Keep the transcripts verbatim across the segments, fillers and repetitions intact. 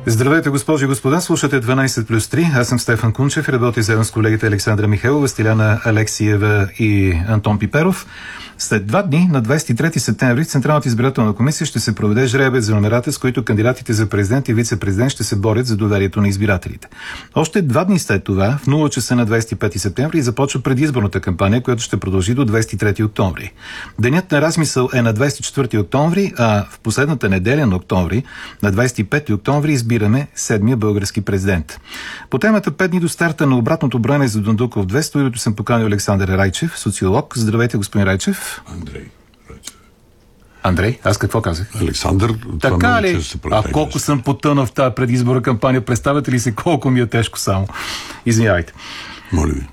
Здравейте, госпожи и господа, слушате дванайсет плюс три. Аз съм Стефан Кунчев, работя заедно с колегите Александра Михайлова, Стиляна Алексиева и Антон Пиперов. След два дни, на двайсет и трети септември, в Централната избирателна комисия ще се проведе жребий за номерата, с които кандидатите за президент и вице-президент ще се борят за доверието на избирателите. Още два дни след това, в нула часа на двайсет и пети септември, започва предизборната кампания, която ще продължи до двайсет и трети октомври. Денят на размисъл е на двайсет и четвърти октомври, а в последната неделя на октомври, на двайсет и пети октомври, избираме седмия български президент. По темата пет дни до старта на обратното броене за Дондуков две, студиото съм поканил Александър Райчев, социолог. Здравейте, господин Райчев. Андрей Райчев. Андрей, аз какво казах? Александър, така това ли? Се а колко съм потънал в тази предизборна кампания, представете ли се колко ми е тежко само? Извинявайте. Моля ви.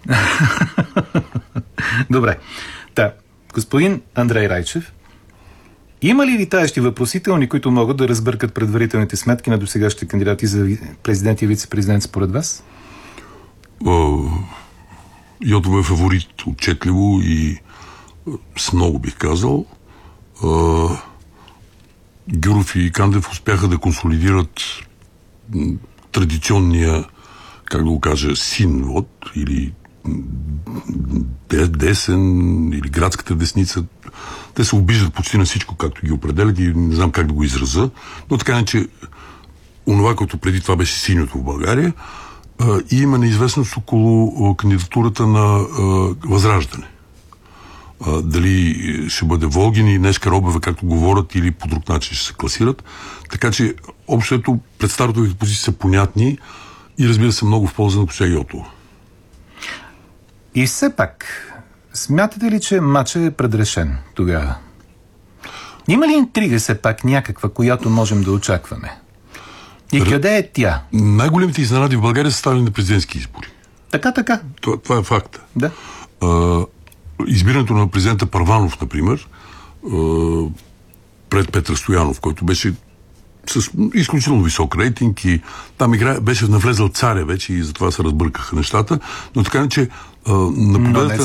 Добре. Та, господин Андрей Райчев, има ли витаещи въпросителни, които могат да разбъркат предварителните сметки на досегащите кандидати за президент и вице-президент според вас? Йотова е фаворит отчетливо и с много, бих казал. Гюров и Кандев успяха да консолидират традиционния, как да го кажа, син вод или десен или градската десница. Те се обиждат почти на всичко, както ги определят и не знам как да го израза. Но така не, че онова, което преди това беше синьото в България, и има неизвестност около кандидатурата на Възраждане. Дали ще бъде Волгин и днеска Робева, както говорят, или по друг начин ще се класират. Така че, общото, представителните позиции са понятни и разбира се много в полза на госпожа Йотова. И все пак, смятате ли, че матчът е предрешен тогава? Има ли интрига все пак някаква, която можем да очакваме? И Р... къде е тя? Най-големите изненади в България са ставали на президентски избори. Така, така. Това, това е факта. Да. А, избирането на президента Първанов, например, а, пред Петър Стоянов, който беше с изключително висок рейтинг и там игра, беше навлезъл царя вече и затова се разбъркаха нещата. Но така не, че а, на победата